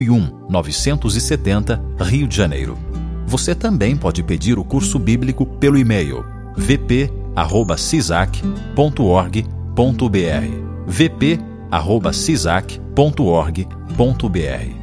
970, Rio de Janeiro. Você também pode pedir o curso bíblico pelo e-mail vp@cisac.org.br vp@cisac.org.br